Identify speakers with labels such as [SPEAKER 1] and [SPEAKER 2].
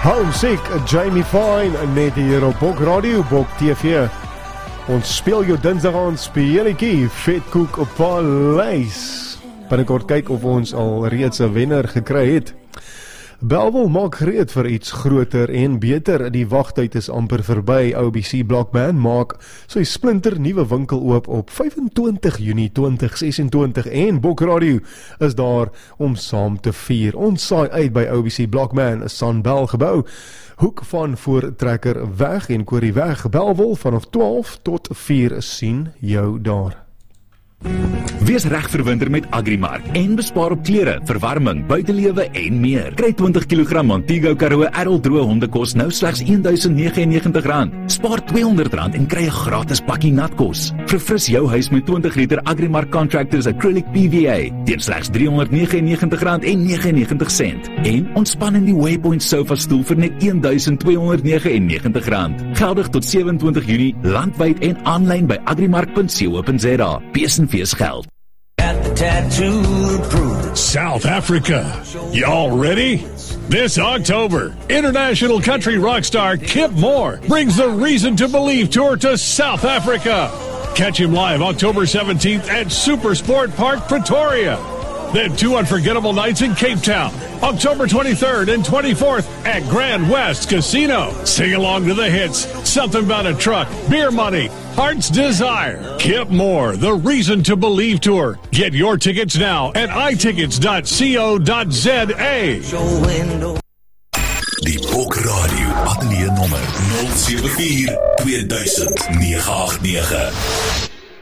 [SPEAKER 1] Homesick, Jamie Fine, net hier op Bok Radio, Bok TV. Ons speel jou dinsdag aan speletjie, Vetkoek op Paleis. Binnekort kyk of ons al reeds 'n wenner gekry het. Bellville maak gereed vir iets groter en beter. Die wagtyd is amper verby. OBC Blockman maak sy splinter nuwe winkel oop op 25 Junie 2026 en Bok Radio is daar om saam te vier. Ons saai uit by OBC Blockman, 'n Sunbell gebou, hoek van Voortrekker weg en Korieweg, Bellville vanaf 12 tot 4 sien jou daar.
[SPEAKER 2] Wees reg vir winter met Agrimark en bespaar op klere, verwarming, buitelewe en meer. Kry 20 kg Montego Karoo errel-droë hondekos nou slegs R1.099. Spaar R200 en kry 'n gratis pakkie natkos. Verfris jou huis met 20 liter Agrimark Contractors Acrylic PVA teen slegs R399.99. En ontspan in die Waypoint sofa stoel vir net R1.299. Geldig tot 27 Junie landwyd en aanlyn by agrimark.co.za. Fees geld.
[SPEAKER 3] South Africa. Y'all ready? This October, international country rock star Kip Moore brings the Reason to Believe tour to South Africa. Catch him live October 17th at Supersport Park, Pretoria. Then 2 unforgettable nights in Cape Town, October 23rd and 24th at Grand West Casino. Sing along to the hits, Something About a Truck, Beer Money, Heart's Desire. Kip Moore, the Reason to Believe tour. Get your tickets now at itickets.co.za.
[SPEAKER 4] Die Bok Radio ateljee nommer 074 2000 989.